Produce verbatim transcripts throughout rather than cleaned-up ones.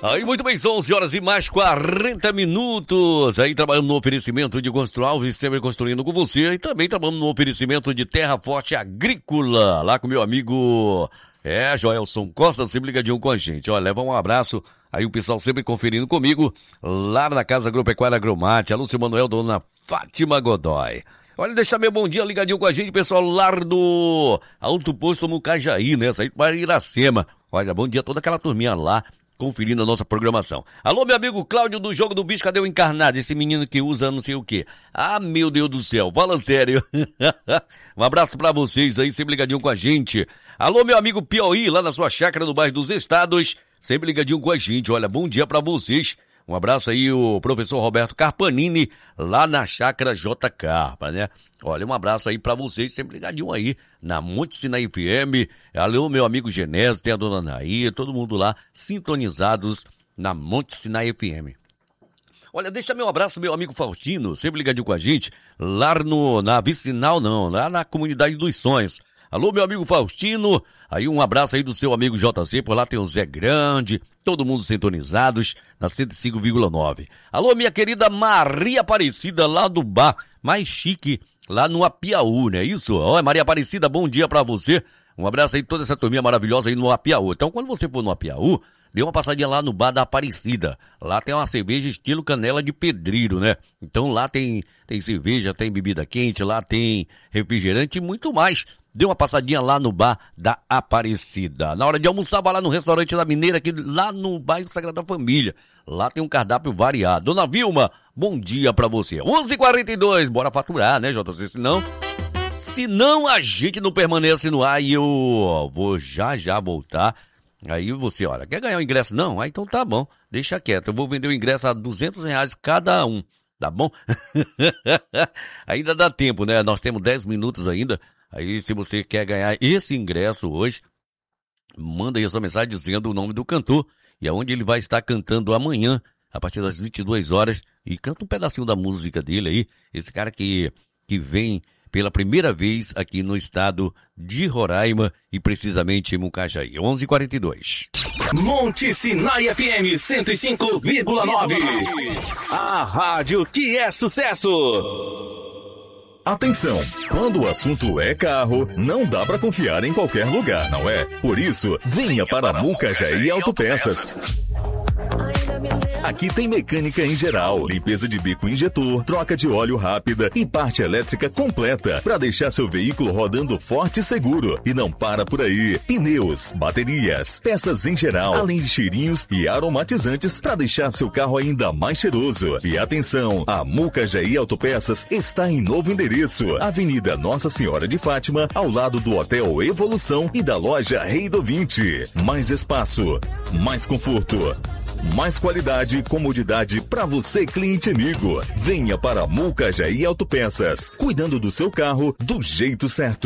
Aí, muito bem, são onze horas e mais quarenta minutos. Aí, trabalhamos no oferecimento de Constru Alves, sempre construindo com você. E também trabalhamos no oferecimento de Terra Forte Agrícola, lá com meu amigo, é, Joelson Costa, sempre ligadinho com a gente. Ó, leva um abraço. Aí o pessoal sempre conferindo comigo, lá na Casa Agropecuária Agromate, a Lúcio Manuel, dona Fátima Godoy. Olha, deixa meu bom dia ligadinho com a gente, pessoal, lá do Alto Posto Mucajaí, né? Saí para Iracema. Olha, bom dia a toda aquela turminha lá, conferindo a nossa programação. Alô, meu amigo Cláudio do Jogo do Bicho, cadê o encarnado? Esse menino que usa não sei o quê. Ah, meu Deus do céu, fala sério. Um abraço pra vocês aí, sempre ligadinho com a gente. Alô, meu amigo Piauí, lá na sua chácara no bairro dos Estados, sempre ligadinho com a gente. Olha, bom dia pra vocês. Um abraço aí, o professor Roberto Carpanini, lá na chácara J. Carpa, né? Olha, um abraço aí pra vocês, sempre ligadinho aí na Monte Sinai F M. Alô, meu amigo Genésio, tem a dona Naí, todo mundo lá sintonizados na Monte Sinai F M. Olha, deixa meu abraço, meu amigo Faustino, sempre ligadinho com a gente, lá no, na Vicinal não, lá na Comunidade dos Sonhos. Alô, meu amigo Faustino, aí um abraço aí do seu amigo J C, por lá tem o Zé Grande, todo mundo sintonizados na cento e cinco vírgula nove. Alô, minha querida Maria Aparecida, lá do bar mais chique, lá no Apiaú, não é isso? Ó, Maria Aparecida, bom dia pra você, um abraço aí toda essa turminha maravilhosa aí no Apiaú. Então, quando você for no Apiaú, dê uma passadinha lá no bar da Aparecida. Lá tem uma cerveja estilo canela de pedreiro, né? Então lá tem, tem cerveja, tem bebida quente, lá tem refrigerante e muito mais. Dê uma passadinha lá no bar da Aparecida. Na hora de almoçar, vai lá no restaurante da Mineira, aqui lá no bairro Sagrada Família. Lá tem um cardápio variado. Dona Vilma, bom dia pra você. onze e quarenta e dois, bora faturar, né, J C? Senão, senão a gente não permanece no ar e eu vou já já voltar. Aí você, olha, quer ganhar o ingresso? Não? Ah, então tá bom, deixa quieto. Eu vou vender o ingresso a duzentos reais cada um, tá bom? Ainda dá tempo, né? Nós temos dez minutos ainda. Aí, se você quer ganhar esse ingresso hoje, manda aí a sua mensagem dizendo o nome do cantor e aonde ele vai estar cantando amanhã, a partir das vinte e duas horas, e canta um pedacinho da música dele aí, esse cara que, que vem pela primeira vez aqui no estado de Roraima e precisamente em Mucajaí. onze e quarenta e dois. Monte Sinai F M cento e cinco vírgula nove. A rádio que é sucesso. Atenção! Quando o assunto é carro, não dá pra confiar em qualquer lugar, não é? Por isso, venha para Mucajaí Autopeças. Aqui tem mecânica em geral, limpeza de bico injetor, troca de óleo rápida e parte elétrica completa para deixar seu veículo rodando forte e seguro. E não para por aí. Pneus, baterias, peças em geral, além de cheirinhos e aromatizantes para deixar seu carro ainda mais cheiroso. E atenção, a Mucajaí Autopeças está em novo endereço. Avenida Nossa Senhora de Fátima, ao lado do Hotel Evolução e da loja Rei do vinte. Mais espaço, mais conforto, mais qualidade e comodidade para você, cliente amigo. Venha para Mucajaí Autopeças, cuidando do seu carro do jeito certo.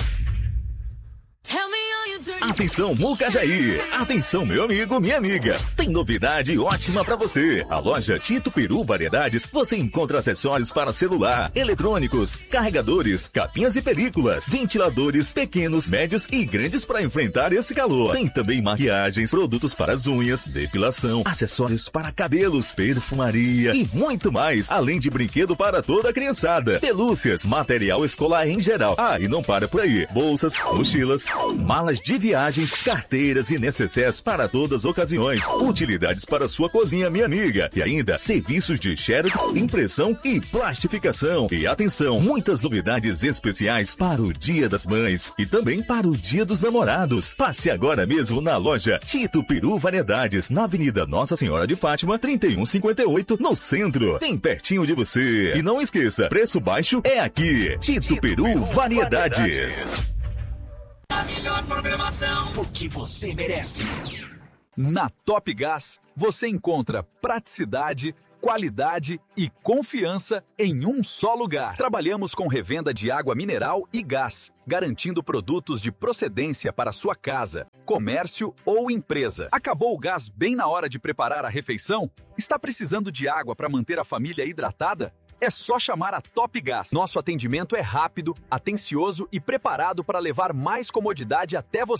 Atenção, Mucajaí! Atenção, meu amigo, minha amiga! Tem novidade ótima pra você! A loja Tito Peru Variedades, você encontra acessórios para celular, eletrônicos, carregadores, capinhas e películas, ventiladores pequenos, médios e grandes para enfrentar esse calor. Tem também maquiagens, produtos para as unhas, depilação, acessórios para cabelos, perfumaria e muito mais, além de brinquedo para toda a criançada, pelúcias, material escolar em geral. Ah, e não para por aí. Bolsas, mochilas, malas de viagens, carteiras e necessários para todas as ocasiões. Utilidades para sua cozinha, minha amiga. E ainda serviços de xerox, impressão e plastificação. E atenção, muitas novidades especiais para o Dia das Mães e também para o Dia dos Namorados. Passe agora mesmo na loja Tito Peru Variedades, na Avenida Nossa Senhora de Fátima, trinta e um cinquenta e oito, no centro. Bem pertinho de você. E não esqueça, preço baixo é aqui. Tito Peru Variedades. A melhor programação, porque você merece. Na Top Gás, você encontra praticidade, qualidade e confiança em um só lugar. Trabalhamos com revenda de água mineral e gás, garantindo produtos de procedência para sua casa, comércio ou empresa. Acabou o gás bem na hora de preparar a refeição? Está precisando de água para manter a família hidratada? É só chamar a Top Gás. Nosso atendimento é rápido, atencioso e preparado para levar mais comodidade até você.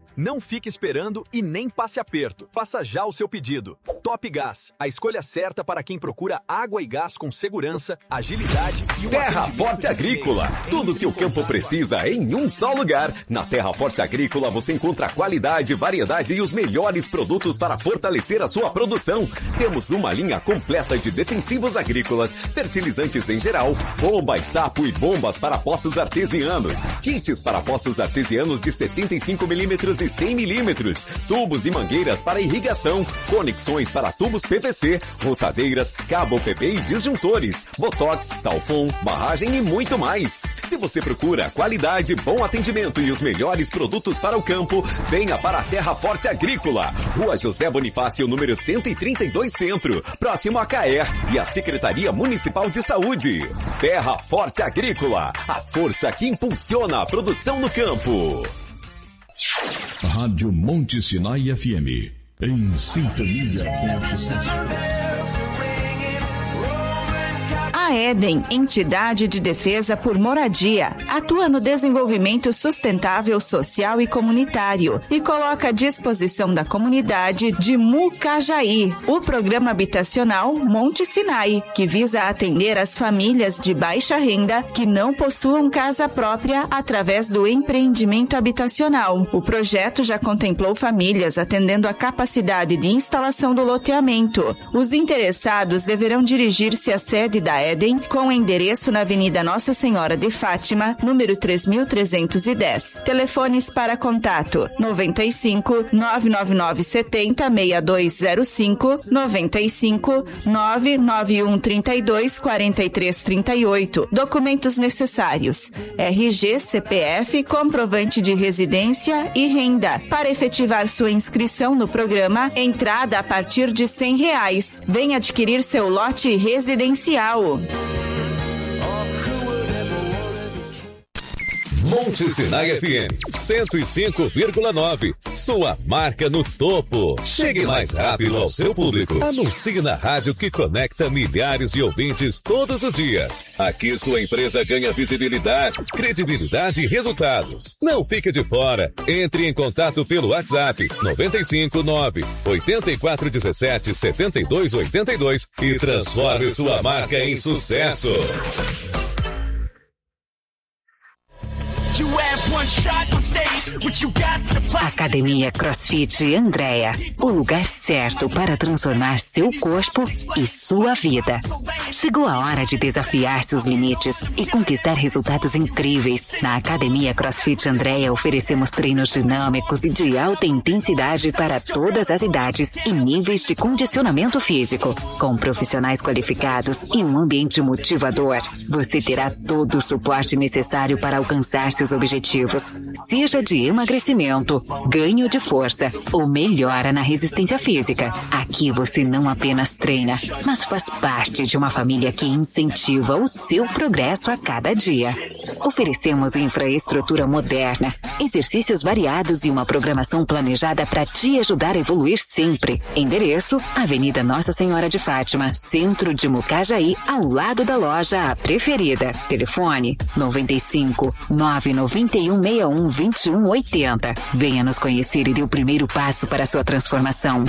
Não fique esperando e nem passe aperto. Faça já o seu pedido. Top Gás, a escolha certa para quem procura água e gás com segurança, agilidade e um Terra Forte Agrícola. Tudo que o campo precisa em um só lugar. Na Terra Forte Agrícola você encontra qualidade, variedade e os melhores produtos para fortalecer a sua produção. Temos uma linha completa de defensivos agrícolas, fertilizantes em geral, bombas, sapo e bombas para poços artesianos, kits para poços artesianos de setenta e cinco milímetros e cem milímetros, tubos e mangueiras para irrigação, conexões para tubos P V C, roçadeiras, cabo P P e disjuntores, botox, talfon, barragem e muito mais. Se você procura qualidade, bom atendimento e os melhores produtos para o campo, venha para a Terra Forte Agrícola. Rua José Bonifácio, número cento e trinta e dois Centro, próximo a Caer e a Secretaria Municipal de Saúde. Terra Forte Agrícola, a força que impulsiona a produção no campo. Rádio Monte Sinai F M, em sintonia com o sucesso. A Éden, entidade de defesa por moradia, atua no desenvolvimento sustentável social e comunitário e coloca à disposição da comunidade de Mucajaí o programa habitacional Monte Sinai, que visa atender as famílias de baixa renda que não possuam casa própria através do empreendimento habitacional. O projeto já contemplou famílias atendendo a capacidade de instalação do loteamento. Os interessados deverão dirigir-se à sede da Éden com o endereço na Avenida Nossa Senhora de Fátima, número três mil trezentos e dez. Telefones para contato: noventa e cinco, nove nove nove setenta, seis dois zero cinco, noventa e cinco, nove nove um trinta e dois, quarenta e três trinta e oito. Documentos necessários: R G, C P F, comprovante de residência e renda. Para efetivar sua inscrição no programa, entrada a partir de cem reais. Venha adquirir seu lote residencial. Monte Sinai F M cento e cinco vírgula nove. Sua marca no topo. Chegue mais rápido ao seu público. Anuncie na rádio que conecta milhares de ouvintes todos os dias. Aqui sua empresa ganha visibilidade, credibilidade e resultados. Não fique de fora. Entre em contato pelo WhatsApp noventa e cinco, nove oito quatro um sete, sete dois oito dois e transforme sua marca em sucesso. Academia CrossFit Andréa, o lugar certo para transformar seu corpo e sua vida. Chegou a hora de desafiar seus limites e conquistar resultados incríveis. Na Academia CrossFit Andréa oferecemos treinos dinâmicos e de alta intensidade para todas as idades e níveis de condicionamento físico. Com profissionais qualificados e um ambiente motivador, você terá todo o suporte necessário para alcançar seus objetivos, seja de emagrecimento, ganho de força ou melhora na resistência física. Aqui você não apenas treina, mas faz parte de uma família que incentiva o seu progresso a cada dia. Oferecemos infraestrutura moderna, exercícios variados e uma programação planejada para te ajudar a evoluir sempre. Endereço: Avenida Nossa Senhora de Fátima, centro de Mucajaí, ao lado da loja A Preferida. Telefone noventa e cinco, nove nove um, seis um, dois um oito zero. Venha nos conhecer e dê o primeiro passo para a sua transformação.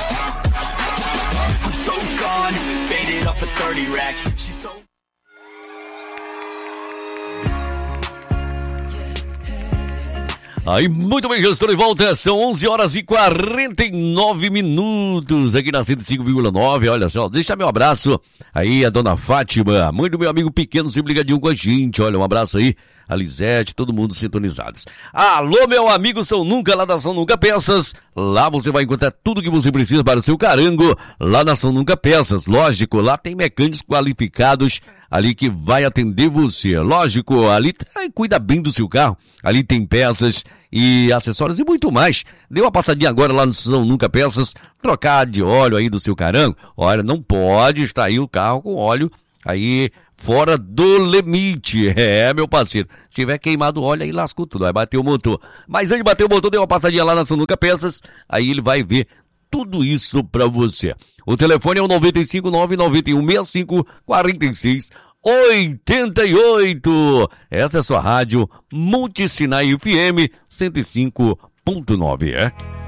Aí, muito bem, eu estou de volta, são onze horas e quarenta e nove minutos aqui na cento e cinco vírgula nove, olha só, deixa meu abraço aí a dona Fátima, mãe do meu amigo pequeno, sempre ligadinho com a gente, olha, um abraço aí, a Lisete, todo mundo sintonizados. Alô, meu amigo São Nunca, lá da São Nunca Peças, lá você vai encontrar tudo que você precisa para o seu carango, lá na São Nunca Peças, lógico, lá tem mecânicos qualificados, ali que vai atender você. Lógico, ali cuida bem do seu carro, ali tem peças e acessórios e muito mais. Dê uma passadinha agora lá no São Nunca Peças, trocar de óleo aí do seu carango. Olha, não pode estar aí o carro com óleo aí fora do limite. É, meu parceiro, se tiver queimado o óleo aí lascou tudo, vai bater o motor. Mas antes de bater o motor, dê uma passadinha lá na São Nunca Peças, aí ele vai ver tudo isso pra você. O telefone é o noventa e cinco, nove nove um, seis cinco, quatro seis oito oito. Essa é a sua rádio Monte Sinai F M cento e cinco ponto nove, é?